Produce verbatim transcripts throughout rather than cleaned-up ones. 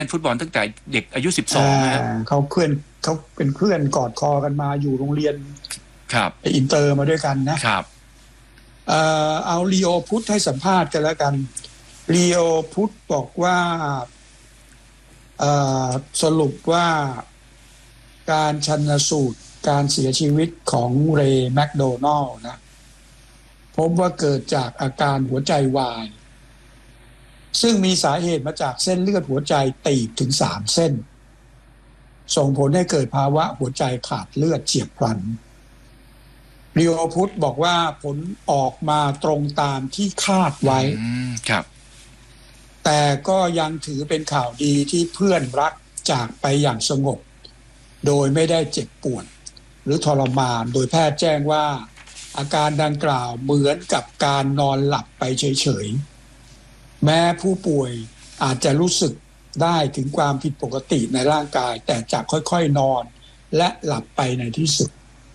นฟุตบอลตั้งแต่เด็กอายุสิบสองนะเขาเพื่อนเขาเป็นเพื่อนกอดคอกันมาอยู่โรงเรียนครับอินเตอร์มาด้วยกันนะครับเอ่อเอาลีโอพุทธให้สัมภาษณ์กันแล้วกันลีโอพุทธบอกว่าเอ่อสรุปว่าการชันสูตรการเสียชีวิตของเรย์แมคโดนัลด์นะพบว่าเกิดจากอาการหัวใจวายซึ่งมีสาเหตุมาจากเส้นเลือดหัวใจตีบถึงสามเส้นส่งผลให้เกิดภาวะหัวใจขาดเลือดเฉียบพลันลีโอพุทธบอกว่าผลออกมาตรงตามที่คาดไว้ครับแต่ก็ยังถือเป็นข่าวดีที่เพื่อนรักจากไปอย่างสงบโดยไม่ได้เจ็บปวดหรือทรมานโดยแพทย์แจ้งว่าอาการดังกล่าวเหมือนกับการนอนหลับไปเฉยๆแม้ผู้ป่วยอาจจะรู้สึกได้ถึงความผิดปกติในร่างกายแต่จะค่อยๆนอนและหลับไปในที่สุด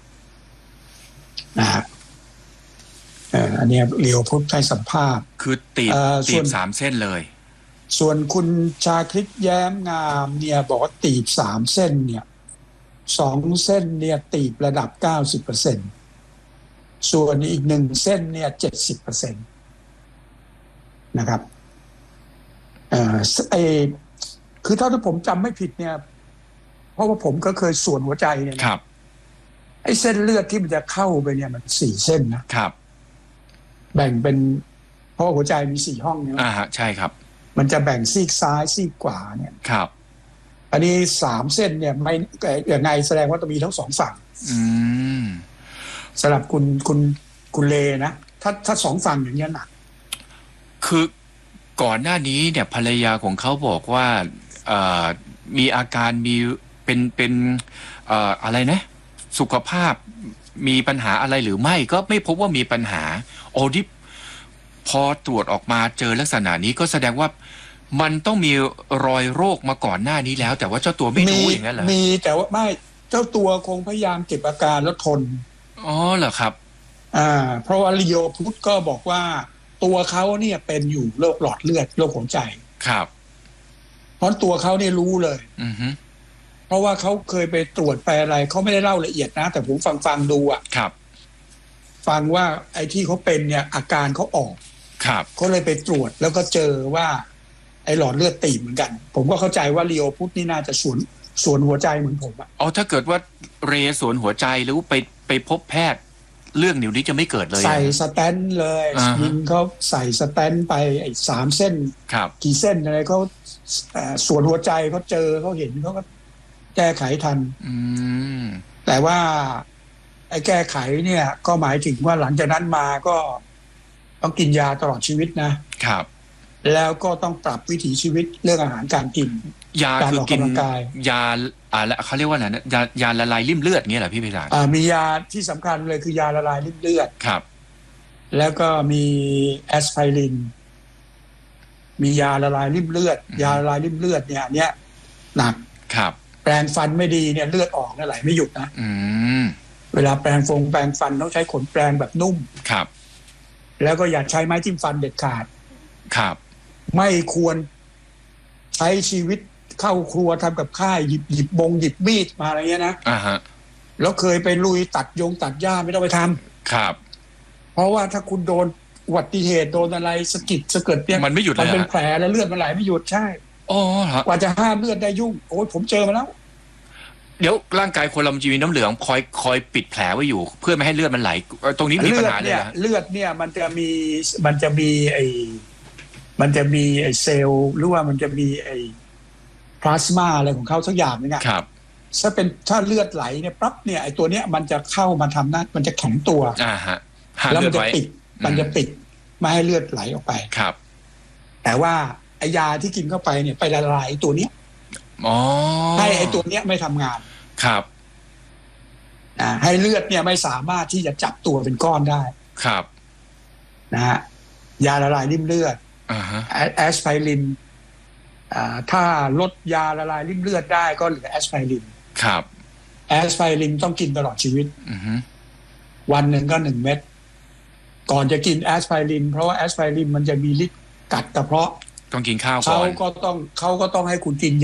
นะฮะอันนี้เลียวพุทธให้สัมภาษณ์คือตีบตีบสามเส้นเลยส่วนคุณชาคริตแย้มงามเนี่ยบอกว่าตีบสามเส้นเนี่ยสองเส้นเนี่ยตีบระดับ เก้าสิบเปอร์เซ็นต์ ส่วนอีกหนึ่งเส้นเนี่ย เจ็ดสิบเปอร์เซ็นต์ นะครับเอ่อไอคือถ้าผมจำไม่ผิดเนี่ยเพราะว่าผมก็เคยส่วนหัวใจเนี่ยครับไอเส้นเลือดที่มันจะเข้าไปเนี่ยมันสี่เส้นนะครับแบ่งเป็นเพราะหัวใจมีสี่ห้องเนี่ยอ่าฮะใช่ครับมันจะแบ่งซีกซ้ายซีกขวาเนี่ยครับอันนี้สามเส้นเนี่ยไม่อย่างไงแสดงว่าต้องมีทั้งสองฝั่งอืมสำหรับคุณคุณคุณเลนะถ้าถ้าสองฝั่งอย่างนี้หนักคือก่อนหน้านี้เนี่ยภรรยาของเขาบอกว่าเอ่อมีอาการมีเป็นเป็นเอ่ออะไรนะสุขภาพมีปัญหาอะไรหรือไม่ก็ไม่พบว่ามีปัญหาโอ้ที่พอตรวจออกมาเจอลักษณะนี้ก็แสดงว่ามันต้องมีรอยโรคมาก่อนหน้านี้แล้วแต่ว่าเจ้าตัวไม่รู้อย่างนั้นเหรอมีแต่ว่าไม่เจ้าตัวคงพยายามเก็บอาการแล้วทนอ๋อเหรอครับอ่าเพราะว่าลีโอพุทธก็บอกว่าตัวเขาเนี่ยเป็นอยู่โรคหลอดเลือดโรคหัวใจครับเพราะตัวเขาเนี่ยรู้เลยอือฮึเพราะว่าเขาเคยไปตรวจไปอะไรเขาไม่ได้เล่าละเอียดนะแต่ผมฟังฟังดูอ่ะครับฟังว่าไอ้ที่เขาเป็นเนี่ยอาการเขาออกครับเขาเลยไปตรวจแล้วก็เจอว่าไอ้หลอดเลือดตีบเหมือนกันผมก็เข้าใจว่าลีโอพุทธนี่น่าจะสวนสวนหัวใจเหมือนผมอ่ะอ๋อถ้าเกิดว่าเรสวนหัวใจหรือไปไปพบแพทย์เรื่องนิ้วนี้จะไม่เกิดเลยใส่สแตนเลยยิงเขาใส่สแตนไปไอ้สามเส้นกี่เส้นอะไรเขาสวนหัวใจเขาเจอเขาเห็นเขาก็แก้ไขทันแต่ว่าไอ้แก้ไขเนี่ยก็หมายถึงว่าหลังจากนั้นมาก็ต้องกินยาตลอดชีวิตนะครับแล้วก็ต้องปรับวิถีชีวิตเรื่องอาหารการกินยาคือกินยาอะไรเขาเรียกว่าอะไรนะยายาละลายริ่มเลือดเงี้ยเหรอพี่พิธาอ่ามียาที่สำคัญเลยคือยาละลายริ่มเลือดครับแล้วก็มีแอสไพรินมียาละลายริ่มเลือดยาละลายริ่มเลือดเนี่ยอันเนี้ยหนักครับแปรงฟันไม่ดีเนี่ยเลือดออกเนี่ยไหลไม่หยุดนะอืมเวลาแปรงฟงแปรงฟันต้องใช้ขนแปรงแบบนุ่มครับแล้วก็อย่าใช้ไม้จิ้มฟันเด็ดขาดครับไม่ควรใช้ชีวิตเข้าครัวทำกับข้าวหยิบหยิบบงหยิบมีดมาอะไรเงี้ยนะอ่าฮะแล้วเคยไปลุยตัดยงตัดหญ้าไม่ต้องไปทำครับเพราะว่าถ้าคุณโดนอุบัติเหตุโดนอะไรสะกิดสะเกิดเนี่ยมันไม่หยุดเลยมันเป็นแผลแล้วเลือดมันไหลไม่หยุดใช่อ๋อกว่าจะห้ามเลือดได้ยุ่งโอ้ยผมเจอมาแล้วเดี๋ยวร่างกายคนเราจะมีน้ำเหลืองคอยคอยปิดแผลไว้อยู่เพื่อไม่ให้เลือดมันไหลตรงนี้มีปัญหาเลยนะเลือดเนี่ยมันจะมีมันจะมีไอมันจะมีไอเซลล์หรือว่ามันจะมีไอพลาสมาอะไรของเขาสักอย่างนึงอ่ะครับถ้าเป็นถ้าเลือดไหลเนี่ยปั๊บเนี่ยไอตัวเนี้ยมันจะเข้ามาทำหน้ามันจะแข็งตัวอ่าฮะแล้วมันจะปิดมันจะปิดไม่ให้เลือดไหลออกไปครับแต่ว่าไอยาที่กินเข้าไปเนี่ยไปละลายตัวเนี้ยอ๋อให้ไอตัวเนี้ยไม่ทำงานครับนะให้เลือดเนี่ยไม่สามารถที่จะจับตัวเป็นก้อนได้ครับนะฮะยาละลายริ่มเลือดอ่าฮะแอสไพรินอ่าถ้าลดยาละลายริ่มเลือดได้ก็เหลือแอสไพรินครับแอสไพรินต้องกินตลอดชีวิตอือฮึวันหนึ่งก็หนึ่งเม็ดก่อนจะกินแอสไพรินเพราะว่าแอสไพรินมันจะมีฤทธิ์กัดกระเพาะต้องกินข้าวก่อนเขาก็ต้องเขาก็ต้องให้คุณกิน